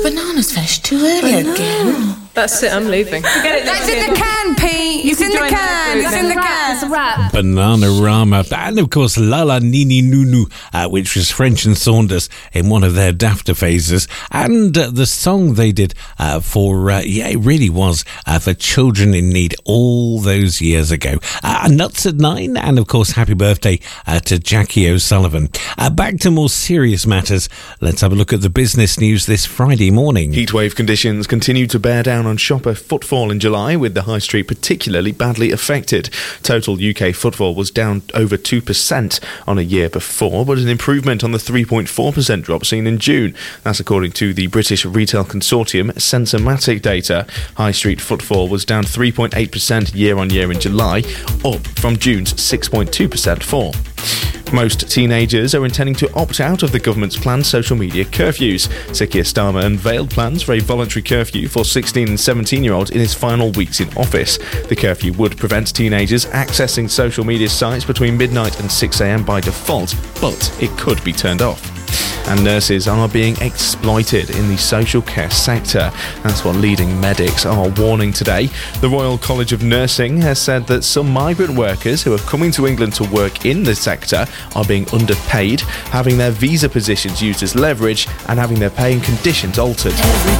Banana's finished too early again. That's it, I'm leaving. That's in the can, Pete. It's in the can. It's in the can. It's a wrap. Bananarama. And of course, Lala Nini Nunu, which was French and Saunders in one of their dafter phases. And the song they did it really was for children in need all those years ago. Nuts at 9, and of course, happy birthday to Jackie O'Sullivan. Back to more serious matters. Let's have a look at the business news this Friday morning. Heatwave conditions continue to bear down on shopper footfall in July, with the high street particularly badly affected. Total UK footfall was down over 2% on a year before, but an improvement on the 3.4% drop seen in June. That's according to the British Retail Consortium Sensormatic data. High street footfall was down 3.8% year-on-year in July, up from June's 6.2% fall. Most teenagers are intending to opt out of the government's planned social media curfews. Sir Keir Starmer unveiled plans for a voluntary curfew for 16 and 17-year-olds in his final weeks in office. The curfew would prevent teenagers accessing social media sites between midnight and 6 a.m. by default, but it could be turned off. And nurses are being exploited in the social care sector. That's what leading medics are warning today. The Royal College of Nursing has said that some migrant workers who are coming to England to work in the sector are being underpaid, having their visa positions used as leverage, and having their pay and conditions altered.